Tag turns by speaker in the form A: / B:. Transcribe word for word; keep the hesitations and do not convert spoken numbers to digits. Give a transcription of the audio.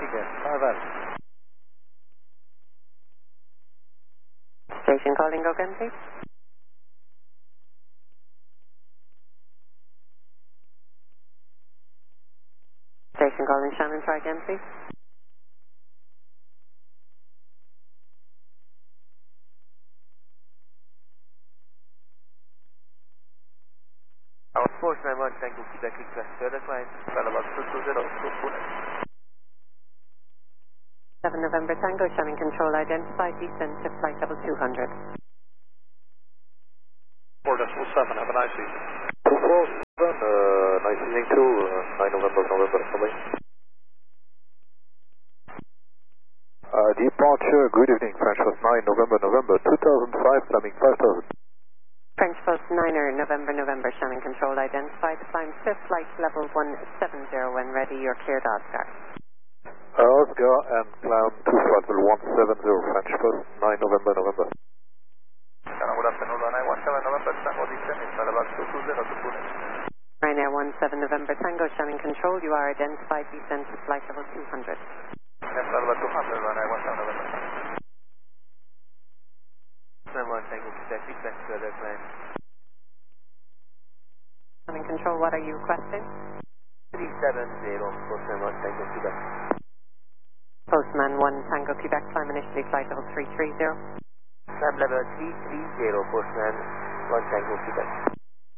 A: care. Bye bye.
B: Station calling go again, please. Station calling Shannon, try again, please.
A: Our Force nine one Tango Quebec request further climb, Falabak two two zero, Pune.
B: seven November Tango, Shannon control identified, descend to flight level two hundred.
A: four decimal seven, have a nice evening. two four seven, uh, nice evening too, uh, nine November, November, bye. Uh, departure, good evening, French Post nine November, November, two thousand five, climbing five thousand.
B: French Post niner, November, November, Shannon control identified, climb to flight level one seven zero when ready, you're cleared Oscar.
A: Uh, Oscar and climb to flight level one seven zero, French Post nine November, November. Hello, good afternoon, nine one seven November, Tango descending, Falabak two two zero to Pune.
B: Ryanair one seven November Tango, Shannon control, you are identified, descend to flight level two hundred.
A: Yes, Falabak two hundred, Ryanair one seven November. nine one Tango Quebec, request further climb.
B: Shannon control, what are you requesting?
A: three seven zero, Post nine one Tango Quebec.
B: Postman one Tango Quebec, climb initially flight level three three zero.
A: Climb level three three zero, Postman one Tango Quebec.